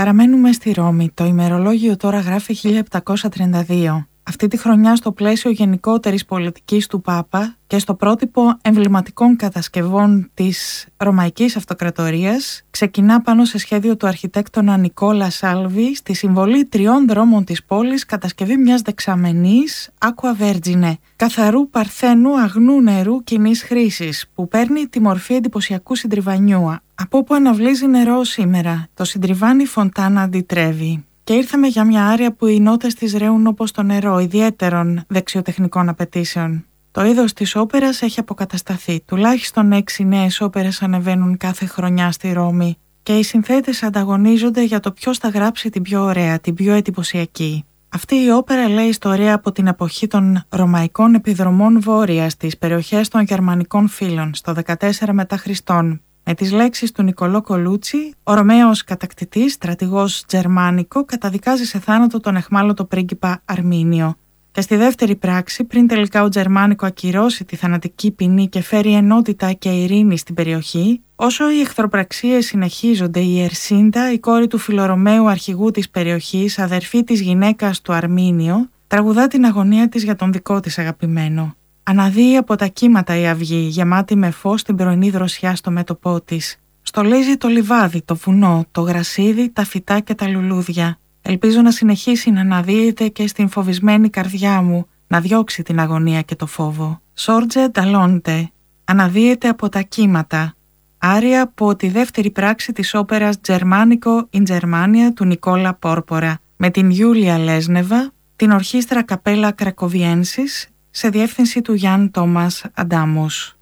Παραμένουμε στη Ρώμη. Το ημερολόγιο τώρα γράφει 1732. Αυτή τη χρονιά, στο πλαίσιο γενικότερης πολιτικής του Πάπα και στο πρότυπο εμβληματικών κατασκευών της Ρωμαϊκής Αυτοκρατορίας, ξεκινά πάνω σε σχέδιο του αρχιτέκτονα Νικόλα Σάλβη στη συμβολή 3 δρόμων της πόλης κατασκευή μιας δεξαμενής Aqua Vergine, καθαρού παρθένου αγνού νερού κοινής χρήσης, που παίρνει τη μορφή εντυπωσιακού συντριβανιού, από όπου αναβλύζει νερό σήμερα, το συντριβάνι Φοντάνα ντι Τρέβι. Και ήρθαμε για μια άρια που οι νότες της ρέουν όπως το νερό, ιδιαίτερων δεξιοτεχνικών απαιτήσεων. Το είδος της όπερας έχει αποκατασταθεί. Τουλάχιστον 6 νέες όπερες ανεβαίνουν κάθε χρονιά στη Ρώμη και οι συνθέτες ανταγωνίζονται για το ποιος θα γράψει την πιο ωραία, την πιο εντυπωσιακή. Αυτή η όπερα λέει ιστορία από την εποχή των ρωμαϊκών επιδρομών βόρειας στις περιοχές των γερμανικών φύλων, στο 14 μετά Χριστόν. Με τις λέξεις του Νικολό Κολούτσι, ο Ρωμαίος κατακτητής, στρατηγός Τζερμάνικο, καταδικάζει σε θάνατο τον αιχμάλωτο πρίγκιπα Αρμίνιο. Και στη δεύτερη πράξη, πριν τελικά ο Τζερμάνικο ακυρώσει τη θανατική ποινή και φέρει ενότητα και ειρήνη στην περιοχή, όσο οι εχθροπραξίες συνεχίζονται, η Ερσίντα, η κόρη του φιλορωμαίου αρχηγού της περιοχής, αδερφή της γυναίκας του Αρμίνιο, τραγουδά την αγωνία της για τον δικό της αγαπημένο. Αναδύει από τα κύματα η αυγή, γεμάτη με φως την πρωινή δροσιά στο μέτωπό της. Στολίζει το λιβάδι, το βουνό, το γρασίδι, τα φυτά και τα λουλούδια. Ελπίζω να συνεχίσει να αναδύεται και στην φοβισμένη καρδιά μου, να διώξει την αγωνία και το φόβο. Σόρτζε νταλόντε, αναδύεται από τα κύματα. Άρια από τη δεύτερη πράξη της όπερας Τζερμάνικο in Germania του Νικόλα Πόρπορα, με την Γιούλια Λέσνεβα, την ορχήστρα Καπέλα Κρακοβιένσης, σε διεύθυνση του Γιάν Τόμας Αντάμους.